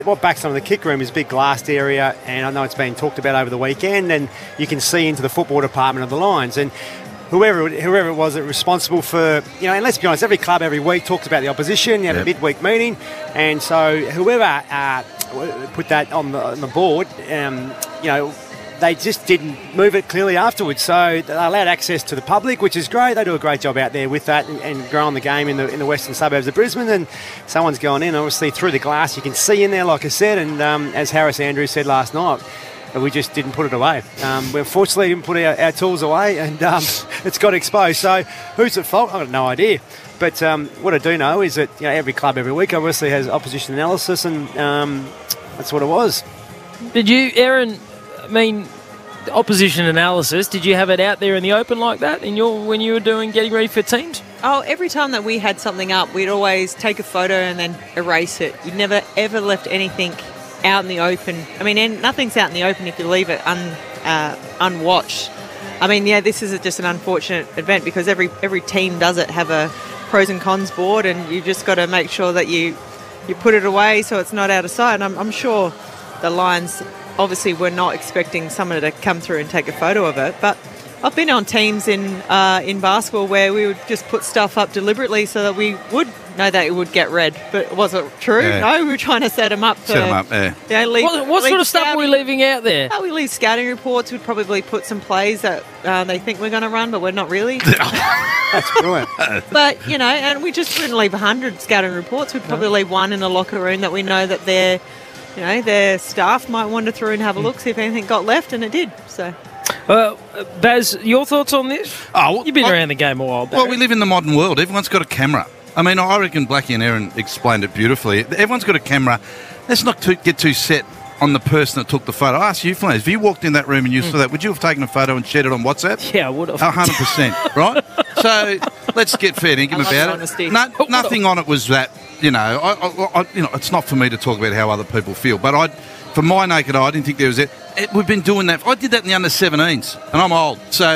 What backs onto the kick room is a big glassed area, and I know it's been talked about over the weekend, and you can see into the football department of the Lions. And whoever it was that was responsible for, and let's be honest, every club every week talks about the opposition. You have a midweek meeting, and so whoever put that on the board, they just didn't move it clearly afterwards. So they allowed access to the public, which is great. They do a great job out there with that and growing the game in the western suburbs of Brisbane. And someone's gone in, obviously, through the glass. You can see in there, like I said. And as Harris Andrews said last night, we just didn't put it away. We unfortunately didn't put our tools away, and it's got exposed. So who's at fault? I've got no idea. But what I do know is that every club every week obviously has opposition analysis, and that's what it was. Did you, Aaron? Opposition analysis, did you have it out there in the open like that when you were getting ready for teams? Oh, every time that we had something up, we'd always take a photo and then erase it. We never ever left anything out in the open. Nothing's out in the open if you leave it unwatched. This is just an unfortunate event because every team does it, have a pros and cons board, and you just got to make sure that you put it away so it's not out of sight. And I'm sure the Lions obviously we're not expecting someone to come through and take a photo of it, but I've been on teams in basketball where we would just put stuff up deliberately so that we would know that it would get read. But was it true? Yeah. No, we were trying to set them up. What sort of stuff are we leaving out there? We leave scouting reports. We'd probably put some plays that they think we're going to run, but we're not really. That's brilliant. But, and we just wouldn't leave 100 scouting reports. We'd probably leave one in the locker room that we know that their staff might wander through and have a look, see if anything got left, and it did. So, Baz, your thoughts on this? You've been around the game a while, Barry. Well, we live in the modern world. Everyone's got a camera. I reckon Blackie and Aaron explained it beautifully. Everyone's got a camera. Let's not get too set on the person that took the photo. I ask you, Flames, if you walked in that room and you saw that, would you have taken a photo and shared it on WhatsApp? Yeah, I would have. 100%, right? So let's get fair dinkum about it. Nothing on it was that, it's not for me to talk about how other people feel, but from my naked eye, I didn't think there was it. We've been doing that. I did that in the under-17s, and I'm old. So,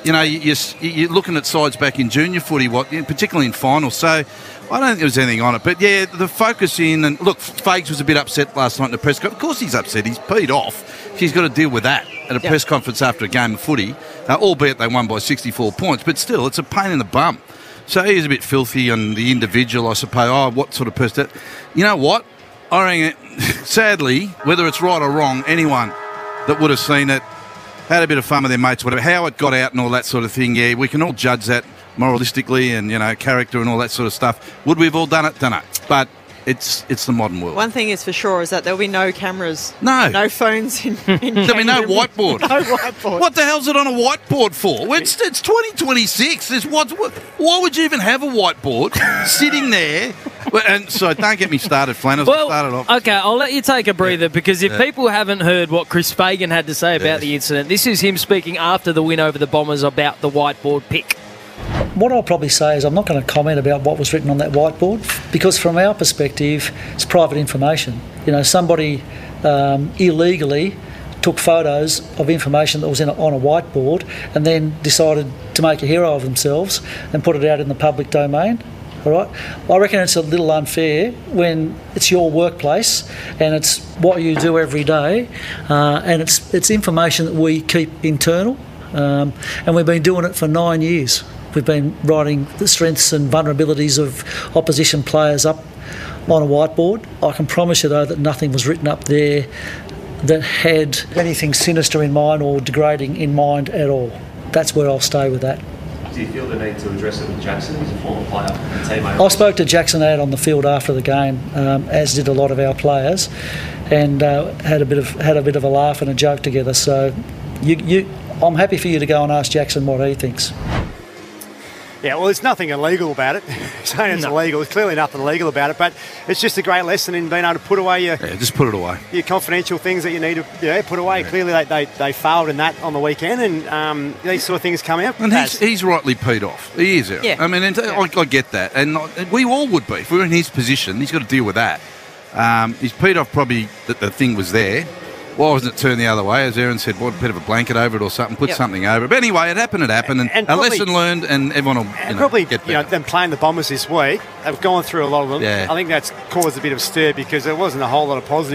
you're looking at sides back in junior footy, particularly in finals. So, I don't think there was anything on it. But, yeah, the focus in, and look, Fags was a bit upset last night in the press conference. Of course he's upset. He's peed off. He's got to deal with that at a press conference after a game of footy, albeit they won by 64 points. But still, it's a pain in the bum. So he is a bit filthy on the individual, I suppose. What sort of person? You know what? I reckon, sadly, whether it's right or wrong, anyone that would have seen it, had a bit of fun with their mates, whatever, how it got out and all that sort of thing, we can all judge that moralistically and, character and all that sort of stuff. Would we have all done it? Don't know. But it's the modern world. One thing is for sure is that there'll be no cameras, no phones in there'll be no whiteboard. No whiteboard. What the hell's it on a whiteboard for? It's 2026. Why would you even have a whiteboard sitting there? And so don't get me started, Flann. Okay, I'll let you take a breather because if people haven't heard what Chris Fagan had to say about the incident, this is him speaking after the win over the Bombers about the whiteboard pick. What I'll probably say is I'm not going to comment about what was written on that whiteboard because from our perspective, it's private information. Somebody illegally took photos of information that was on a whiteboard and then decided to make a hero of themselves and put it out in the public domain. All right, I reckon it's a little unfair when it's your workplace and it's what you do every day, and it's information that we keep internal, and we've been doing it for 9 years. We've been writing the strengths and vulnerabilities of opposition players up on a whiteboard. I can promise you, though, that nothing was written up there that had anything sinister in mind or degrading in mind at all. That's where I'll stay with that. Do you feel the need to address it with Jackson? He's a former player and teammate. I spoke to Jackson out on the field after the game, as did a lot of our players, and had a bit of a laugh and a joke together. So, I'm happy for you to go and ask Jackson what he thinks. Yeah, well, there's nothing illegal about it. Saying it's illegal, there's clearly nothing illegal about it, but it's just a great lesson in being able to put away just put it away. Your confidential things that you need to put away. Yeah. Clearly they failed in that on the weekend, and these sort of things come out. And he's rightly peed off. He is. Yeah. I get that, and we all would be. If we were in his position, he's got to deal with that. He's peed off probably that the thing was there. Why wasn't it turned the other way? As Aaron said, put a bit of a blanket over it or something, put something over it. But anyway, it happened, and a lesson learned, and everyone will get better. Them playing the Bombers this week, they've gone through a lot of them. Yeah. I think that's caused a bit of stir because there wasn't a whole lot of positive